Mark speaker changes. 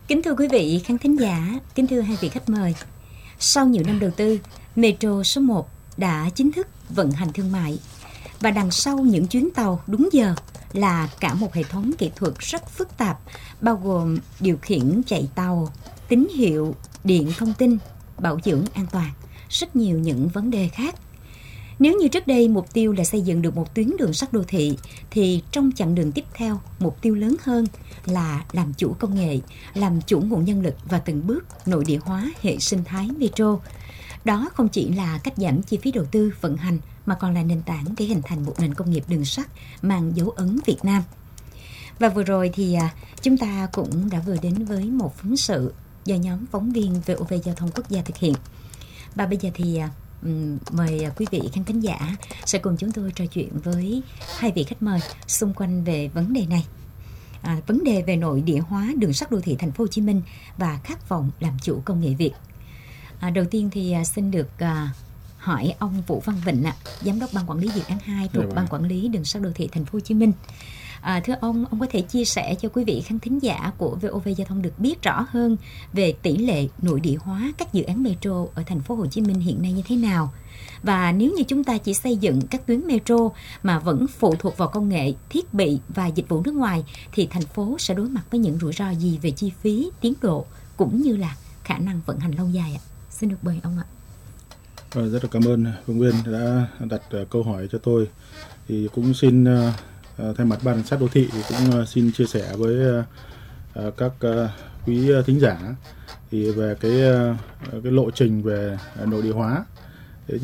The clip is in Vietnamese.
Speaker 1: Kính thưa quý vị khán thính giả, kính thưa hai vị khách mời. Sau nhiều năm đầu tư, Metro số 1 đã chính thức vận hành thương mại. Và đằng sau những chuyến tàu đúng giờ là cả một hệ thống kỹ thuật rất phức tạp, bao gồm điều khiển chạy tàu, tín hiệu, điện thông tin, bảo dưỡng an toàn, rất nhiều những vấn đề khác. Nếu như trước đây mục tiêu là xây dựng được một tuyến đường sắt đô thị, thì trong chặng đường tiếp theo, mục tiêu lớn hơn là làm chủ công nghệ, làm chủ nguồn nhân lực và từng bước nội địa hóa hệ sinh thái Metro. Đó không chỉ là cách giảm chi phí đầu tư vận hành, mà còn là nền tảng để hình thành một nền công nghiệp đường sắt mang dấu ấn Việt Nam. Và vừa rồi thì chúng ta cũng đã vừa đến với một phóng sự do nhóm phóng viên VOV Giao thông Quốc gia thực hiện. Và bây giờ thì mời quý vị khán thính giả sẽ cùng chúng tôi trò chuyện với hai vị khách mời xung quanh về vấn đề này. Vấn đề về nội địa hóa đường sắt đô thị Thành phố Hồ Chí Minh và khát vọng làm chủ công nghệ Việt. Đầu tiên thì xin được hỏi ông Vũ Văn Vịnh, Giám đốc Ban Quản lý Dự án 2 thuộc Ban Quản lý Đường sắt Đô thị Thành phố Hồ Chí Minh. Thưa ông có thể chia sẻ cho quý vị khán thính giả của VOV Giao thông được biết rõ hơn về tỷ lệ nội địa hóa các dự án metro ở Thành phố Hồ Chí Minh hiện nay như thế nào? Và nếu như chúng ta chỉ xây dựng các tuyến metro mà vẫn phụ thuộc vào công nghệ, thiết bị và dịch vụ nước ngoài, thì thành phố sẽ đối mặt với những rủi ro gì về chi phí, tiến độ cũng như là khả năng vận hành lâu dài ạ? Xin được mời ông ạ.
Speaker 2: Rất là cảm ơn phóng viên đã đặt câu hỏi cho tôi. Thì cũng xin thay mặt Ban Đường sắt đô thị thì cũng xin chia sẻ với các quý thính giả thì về cái lộ trình về nội địa hóa